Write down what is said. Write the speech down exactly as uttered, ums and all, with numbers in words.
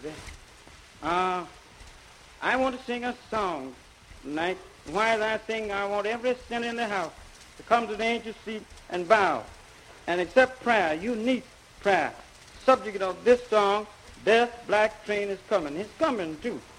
Uh, I want to sing a song tonight. While I sing, I want every sinner in the house to come to the angel's seat and bow and accept prayer. You need prayer. Subject of this song, Death Black Train is coming. It's coming, too.